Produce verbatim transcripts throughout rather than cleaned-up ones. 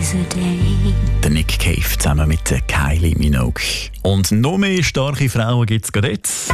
today. Der Nick Cave zusammen mit der Kylie Minogue. Und noch mehr starke Frauen gibt es gerade jetzt.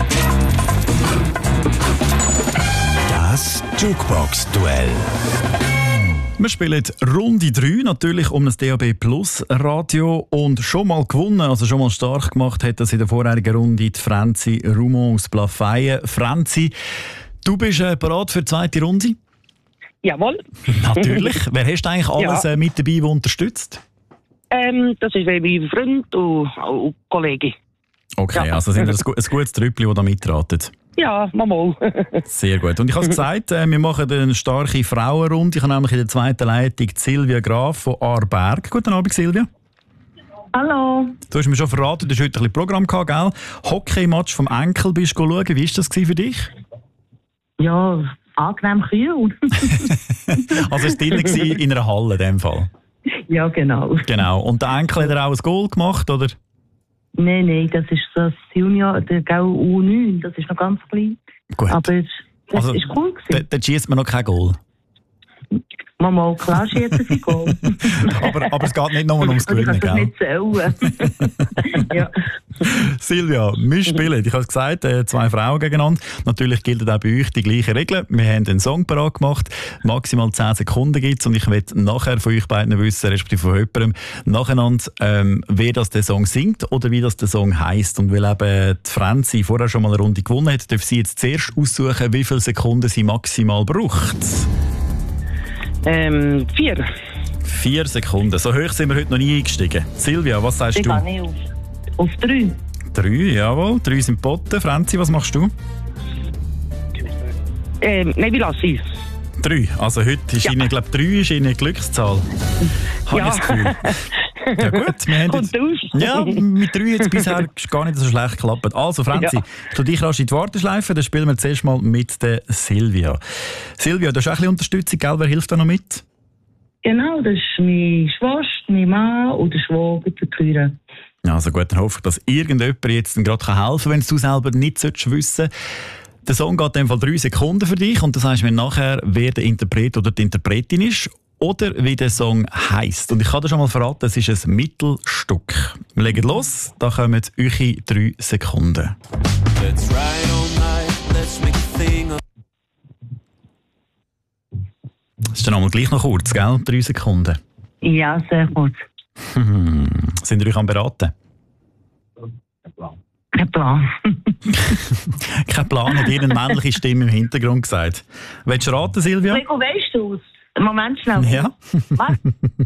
Das Jukebox-Duell. Wir spielen Runde drei, natürlich um das D A B Plus Radio. Und schon mal gewonnen, also schon mal stark gemacht, hat das in der vorherigen Runde die Franzi Rumon aus Plafeyen. Franzi, du bist äh, bereit für die zweite Runde? Jawohl. Natürlich. Wer hast du eigentlich alles Ja. äh, mit dabei, der unterstützt? Ähm, das ist mein Freund und, und Kollege. Okay, Ja. also sind das ein, gu- ein gutes Trüppli, das da mitraten. Ja, mal. Sehr gut. Und ich habe es gesagt, äh, wir machen eine starke Frauenrunde. Ich habe nämlich in der zweiten Leitung Silvia Graf von Aarberg. Guten Abend, Silvia. Hallo. Du hast mir schon verraten, du hast heute ein bisschen Programm gehabt, gell? Hockey-Match vom Enkel bist du schauen. Wie war das für dich? Ja, angenehm kühl. Also es war drinnen in einer Halle in dem Fall. Ja, genau. Genau. Und der Enkel hat er auch ein Goal gemacht, oder? Nein, nein, das ist das Junior, der G U neun, das ist noch ganz klein. Gut. Aber das Also, ist cool Da, gewesen. da schießt man noch kein Goal. Mama, klar schießen sie Goal. aber, aber es geht nicht nur ums Aber ich Gewinnen, kann das gell? nicht zählen. Ja. Silvia, wir spielen. Ich habe es gesagt, äh, zwei Frauen gegeneinander. Natürlich gilt auch bei euch die gleichen Regeln. Wir haben einen Song parat gemacht. Maximal zehn Sekunden gibt es. Und ich möchte nachher von euch beiden wissen, respektive von jemandem, nacheinander, ähm, wer das der Song singt oder wie das der Song heisst. Und weil eben die Franzi vorher schon mal eine Runde gewonnen hat, darf sie jetzt zuerst aussuchen, wie viele Sekunden sie maximal braucht. Ähm, vier. Vier Sekunden. So hoch sind wir heute noch nie eingestiegen. Silvia, was sagst Ich du? gehe nicht auf, auf drei. Drei, jawohl. Drei sind Botten. Franzi, was machst du? Ähm, nein, wie lasse ich Drei. Also heute ist Ja. Ihnen, glaube drei ist Ihnen eine Glückszahl. Habe Ja. ich das Gefühl. Ja gut, wir haben Kommt jetzt, aus. ja, mit drei hat es bisher gar nicht so schlecht geklappt. Also Franzi, Ja. du dich rasch in die Warteschleife, dann spielen wir zuerst mal mit der Silvia. Silvia, du hast auch ein bisschen Unterstützung, gell? Wer hilft da noch mit? Genau, das ist meine Schwester, mein Mann und der Schwager, der Küre. Ja, also gut, dann hoffe ich, dass irgendjemand jetzt gerade helfen kann, wenn du selber nicht wissen solltest. Der Song geht in dem Fall drei Sekunden für dich und du sagst mir nachher, wer der Interpret oder die Interpretin ist oder wie der Song heisst. Und ich kann dir schon mal verraten, es ist ein Mittelstück. Wir legen los, da kommen eure drei Sekunden. Let's ride all night, let's make a thing of. Das ist dann einmal gleich noch kurz, gell? Drei Sekunden. Ja, sehr gut. Hm. Sind ihr euch am Beraten? Kein Plan. Kein Plan, hat irgendeine männliche Stimme im Hintergrund gesagt. Willst du raten, Silvia? Lego, weißt du es? Moment schnell. Ja. Was?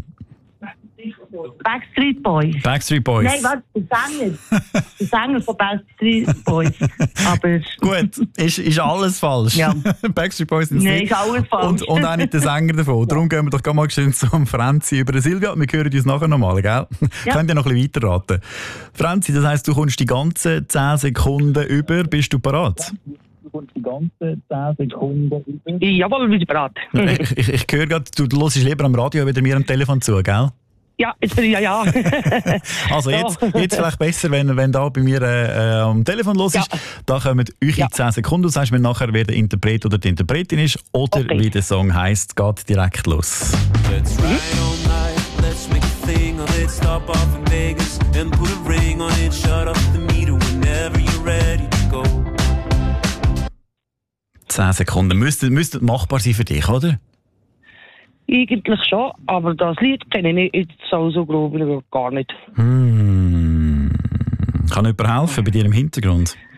Backstreet Boys. Backstreet Boys. Nein, was? Der Sänger. Der Sänger von Backstreet Boys. Aber... Gut, ist, ist alles falsch. Ja. Backstreet Boys sind Nein, ist alles falsch. Und, und auch nicht der Sänger davon. Darum gehen wir doch mal schön zum Franzi über. Silvia, wir hören uns nachher nochmal, gell? Ja. Könnt ihr noch ein bisschen weiterraten. Franzi, das heisst, du kommst die ganzen zehn Sekunden über. Bist du bereit? Du kommst die ganzen zehn Sekunden über. Jawohl, bin ich bereit. ich, ich, ich höre gerade, du hörst lieber am Radio wieder mir am Telefon zu, gell? Ja, jetzt bin ich ja, ja. Also jetzt, jetzt vielleicht besser, wenn, wenn da bei mir äh, am Telefon los ist. Ja. Da kommen eure Ja. zehn Sekunden. Du sagst mir nachher, wer der Interpret oder die Interpretin ist oder Okay. wie der Song heisst. Geht direkt los. Let's ride all night, let's make a thing of it. Stop off in Vegas and put a ring on it. Shut off the meter whenever you're ready to go. zehn Sekunden. Müsste, müsste machbar sein für dich, oder? Eigentlich schon, aber das Lied kenne ich nicht. Jetzt so, so glaube ich gar nicht. Hm. Kann jemand helfen bei dir im Hintergrund?